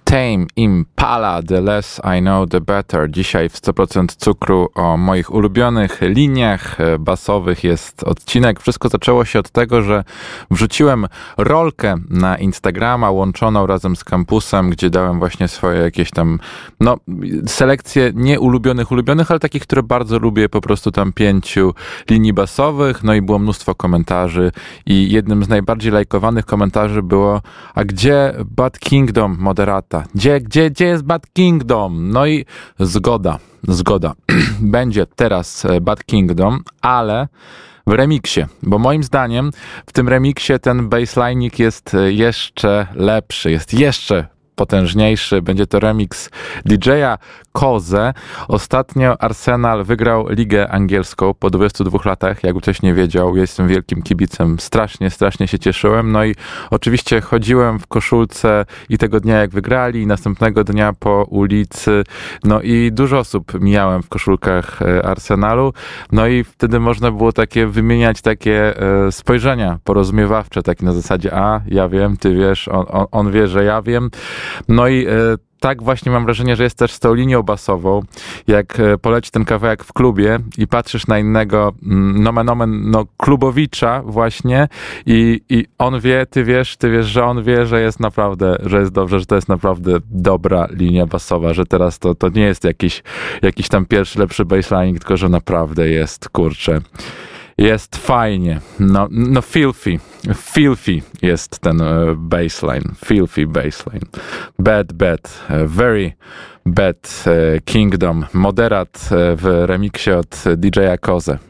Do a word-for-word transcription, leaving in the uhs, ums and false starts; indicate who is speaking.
Speaker 1: Tame Impala, The Less I Know The Better. Dzisiaj w sto procent cukru o moich ulubionych liniach basowych jest odcinek. Wszystko zaczęło się od tego, że wrzuciłem rolkę na Instagrama łączoną razem z kampusem, gdzie dałem właśnie swoje jakieś tam, no, selekcje nie ulubionych, ulubionych, ale takich, które bardzo lubię, po prostu tam pięciu linii basowych. No i było mnóstwo komentarzy i jednym z najbardziej lajkowanych komentarzy było: a gdzie Bad Kingdom Moderata? Gdzie, gdzie, gdzie jest Bad Kingdom? No i zgoda, zgoda. Będzie teraz Bad Kingdom, ale w remiksie, bo moim zdaniem w tym remiksie ten bassline'ik jest jeszcze lepszy, jest jeszcze potężniejszy. Będzie to remix D J a Koze. Ostatnio Arsenal wygrał ligę angielską po dwudziestu dwóch latach. Jakby ktoś nie wiedział, ja jestem wielkim kibicem. Strasznie, strasznie się cieszyłem. No i oczywiście chodziłem w koszulce i tego dnia jak wygrali, i następnego dnia po ulicy. No i dużo osób mijałem w koszulkach Arsenalu. No i wtedy można było takie wymieniać takie spojrzenia porozumiewawcze, takie na zasadzie: a, ja wiem, ty wiesz, on, on, on wie, że ja wiem. No i e, tak właśnie mam wrażenie, że jest też z tą linią basową. Jak e, poleci ten kawałek w klubie i patrzysz na innego mm, nomen omen, no klubowicza właśnie i, i on wie, ty wiesz, ty wiesz, że on wie, że jest naprawdę, że jest dobrze, że to jest naprawdę dobra linia basowa, że teraz to, to nie jest jakiś, jakiś tam pierwszy lepszy bassline, tylko że naprawdę jest, kurczę. Jest fajnie. No, no filthy. Filthy jest ten uh, bassline. Filthy bassline. Bad, bad. Uh, very bad uh, Kingdom. Moderat uh, w remiksie od D J a Koze.